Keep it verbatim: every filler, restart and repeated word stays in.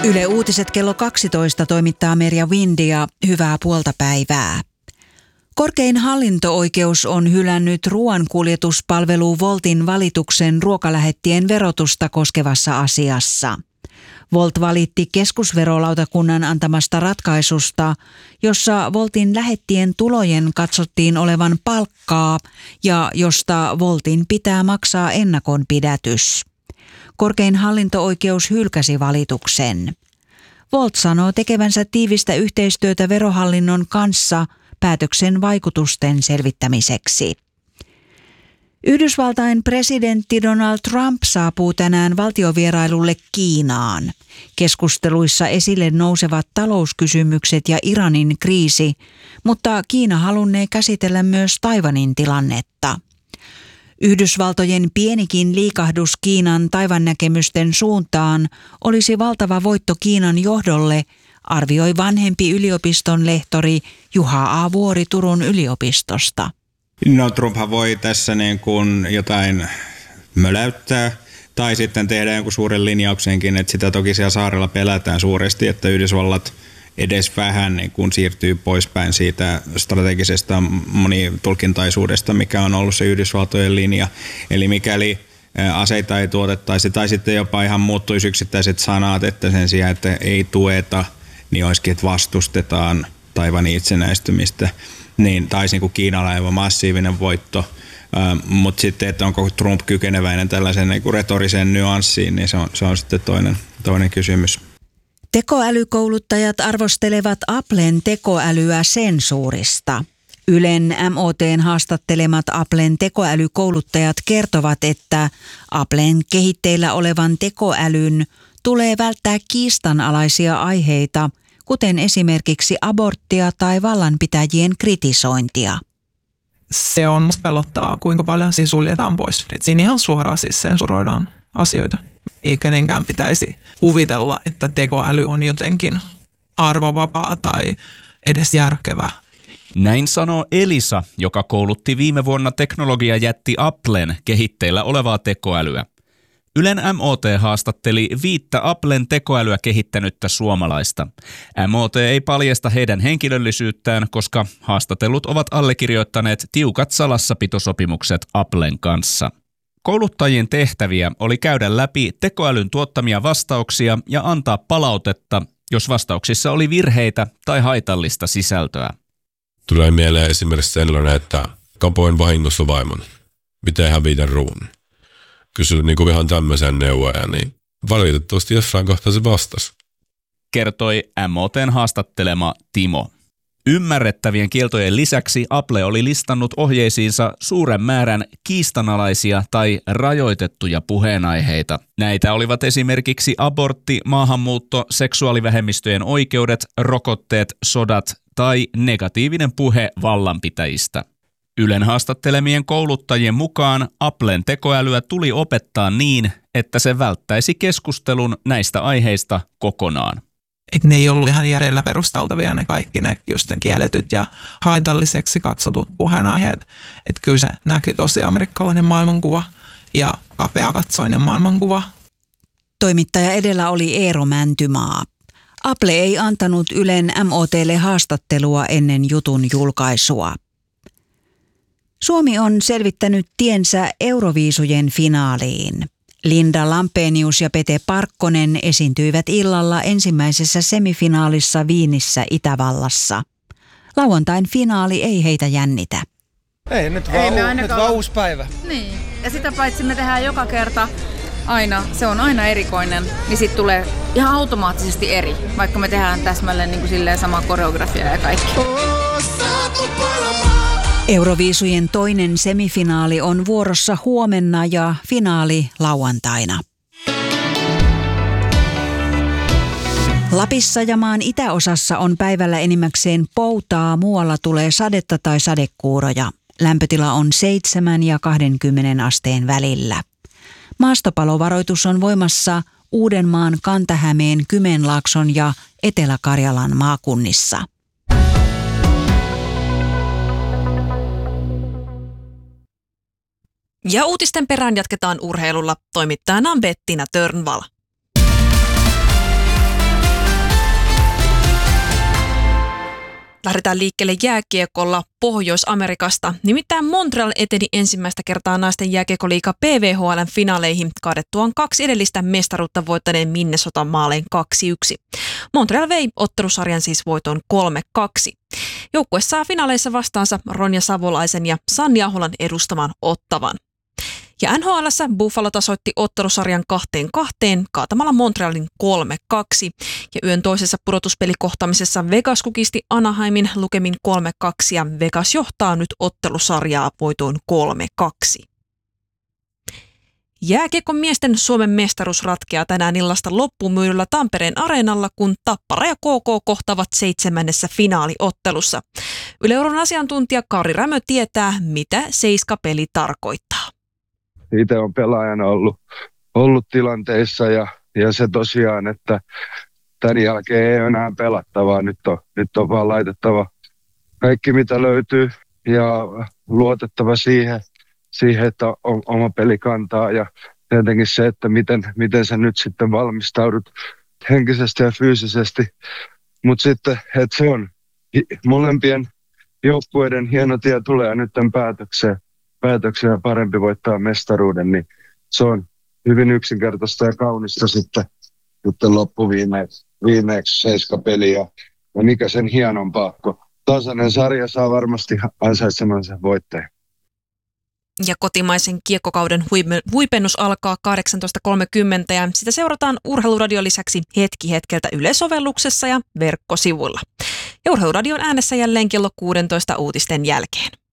Yle Uutiset kello kaksitoista toimittaa Merja Windia. Hyvää puolta päivää. Korkein hallinto-oikeus on hylännyt ruoankuljetuspalvelu Woltin valituksen ruokalähettien verotusta koskevassa asiassa. Wolt valitti keskusverolautakunnan antamasta ratkaisusta, jossa Woltin lähettien tulojen katsottiin olevan palkkaa ja josta Woltin pitää maksaa ennakonpidätys. Korkein hallinto-oikeus hylkäsi valituksen. Wolt sanoo tekevänsä tiivistä yhteistyötä verohallinnon kanssa päätöksen vaikutusten selvittämiseksi. Yhdysvaltain presidentti Donald Trump saapuu tänään valtiovierailulle Kiinaan. Keskusteluissa esille nousevat talouskysymykset ja Iranin kriisi, mutta Kiina halunnee käsitellä myös Taiwanin tilannetta. Yhdysvaltojen pienikin liikahdus Kiinan Taiwan-näkemysten suuntaan olisi valtava voitto Kiinan johdolle, arvioi vanhempi yliopiston lehtori Juha A. Vuori Turun yliopistosta. No Trumphan voi tässä niin kuin jotain möläyttää tai sitten tehdä jonkun suuren linjauksenkin, että sitä toki siellä saarella pelätään suuresti, että Yhdysvallat edes vähän niin kuin siirtyy poispäin siitä strategisesta monitulkintaisuudesta, mikä on ollut se Yhdysvaltojen linja. Eli mikäli aseita ei tuotettaisi tai sitten jopa ihan muuttuisi yksittäiset sanat, että sen sijaan, että ei tueta, niin olisikin, että vastustetaan Taiwanin itsenäistymistä, niin taisi niin kuin Kiinalla aivan massiivinen voitto. Mutta sitten, että onko Trump kykeneväinen tällaisen niin kuin retoriseen nyanssiin, niin se on, se on sitten toinen, toinen kysymys. Tekoälykouluttajat arvostelevat Applen tekoälyä sensuurista. Ylen M O T:n haastattelemat Applen tekoälykouluttajat kertovat, että Applen kehitteillä olevan tekoälyn tulee välttää kiistanalaisia aiheita, kuten esimerkiksi aborttia tai vallanpitäjien kritisointia. Se on musta pelottavaa, kuinka paljon siinä suljetaan pois. Et siinä ihan suoraan siis sensuroidaan asioita. Ei kenenkään pitäisi kuvitella, että tekoäly on jotenkin arvovapaa tai edes järkevää. Näin sanoo Elisa, joka koulutti viime vuonna teknologiajätti Applen kehitteillä olevaa tekoälyä. Ylen M O T haastatteli viittä Applen tekoälyä kehittänyttä suomalaista. M O T ei paljasta heidän henkilöllisyyttään, koska haastatellut ovat allekirjoittaneet tiukat salassapitosopimukset Applen kanssa. Kouluttajien tehtäviä oli käydä läpi tekoälyn tuottamia vastauksia ja antaa palautetta, jos vastauksissa oli virheitä tai haitallista sisältöä. Tulee mieleen esimerkiksi sellainen, että kapoin vahingossa vaimon. Miten hävitä ruun? Kysyin niin kuin ihan tämmöisen neuvoja, niin valitettavasti jossain kohtaa se vastasi. Kertoi M O T:n haastattelema Timo. Ymmärrettävien kieltojen lisäksi Apple oli listannut ohjeisiinsa suuren määrän kiistanalaisia tai rajoitettuja puheenaiheita. Näitä olivat esimerkiksi abortti, maahanmuutto, seksuaalivähemmistöjen oikeudet, rokotteet, sodat tai negatiivinen puhe vallanpitäjistä. Ylen haastattelemien kouluttajien mukaan Applen tekoälyä tuli opettaa niin, että se välttäisi keskustelun näistä aiheista kokonaan. Että ne ei ollut ihan järjellä perusteltavia ne kaikki ne just ne kielletyt ja haitalliseksi katsotut puheenaiheet. Että kyllä se näki tosi amerikkalainen maailmankuva ja kapeakatsoinen maailmankuva. Toimittaja edellä oli Eero Mäntymaa. Apple ei antanut Ylen M O T:lle haastattelua ennen jutun julkaisua. Suomi on selvittänyt tiensä Euroviisujen finaaliin. Linda Lampenius ja Pete Parkkonen esiintyivät illalla ensimmäisessä semifinaalissa Viinissä Itävallassa. Lauantain finaali ei heitä jännitä. Ei, nyt vaan, ei u- nyt vaan uusi päivä. Niin, ja sitä paitsi me tehdään joka kerta aina, se on aina erikoinen, niin sit tulee ihan automaattisesti eri, vaikka me tehdään täsmälleen niin kuin silleen sama koreografia ja kaikki. Euroviisujen toinen semifinaali on vuorossa huomenna ja finaali lauantaina. Lapissa ja maan itäosassa on päivällä enimmäkseen poutaa, muualla tulee sadetta tai sadekuuroja. Lämpötila on seitsemän ja kaksikymmentä asteen välillä. Maastopalovaroitus on voimassa Uudenmaan, Kanta-Hämeen, Kymenlaakson ja Etelä-Karjalan maakunnissa. Ja uutisten perään jatketaan urheilulla. Toimittajana Bettina Törnvall. Lähdetään liikkeelle jääkiekolla Pohjois-Amerikasta. Nimittäin Montreal eteni ensimmäistä kertaa naisten jääkiekoliiga P V H L:n finaaleihin kaadettuaan kaksi edellistä mestaruutta voittaneen Minnesotan maalein kaksi yksi. Montreal vei ottelusarjan siis voitoon kolme kaksi. Joukkue saa finaaleissa vastaansa Ronja Savolaisen ja Sanni Aholan edustaman Ottavan. Ja N H L:ssä Buffalo tasoitti ottelusarjan kahteen kahteen kaatamalla Montrealin kolme kaksi. Ja yön toisessa pudotuspelikohtaamisessa Vegas kukisti Anaheimin lukemin kolme kaksi ja Vegas johtaa nyt ottelusarjaa voitoin kolme kaksi. Jääkiekon miesten Suomen mestaruus ratkeaa tänään illasta loppumyydyllä Tampereen areenalla, kun Tappara ja K K kohtaavat seitsemännessä finaaliottelussa. Yle Euron asiantuntija Kari Rämö tietää, mitä seiskapeli tarkoittaa. Itse on pelaajana ollut, ollut tilanteissa ja, ja se tosiaan, että tämän jälkeen ei ole enää pelattavaa. Nyt on, nyt on vaan laitettava kaikki mitä löytyy ja luotettava siihen, siihen että on, oma peli kantaa ja tietenkin se, että miten, miten sä nyt sitten valmistaudut henkisesti ja fyysisesti. Mutta sitten, että se on molempien joukkueiden hieno tie tulee nyt tämän päätökseen. päätöksiä ja parempi voittaa mestaruuden, niin se on hyvin yksinkertaista ja kaunista sitten, sitten loppuviimeeksi viimeeksi seiskapeli ja, ja mikä sen hienompaa, kun tasainen sarja saa varmasti ansaitsemansa voittajan. Ja kotimaisen kiekkokauden huipennus alkaa kahdeksantoista kolmekymmentä ja sitä seurataan Urheiluradion lisäksi hetki hetkeltä Yle-sovelluksessa ja verkkosivuilla. Ja Urheiluradion äänessä jälleen kello kuusitoista uutisten jälkeen.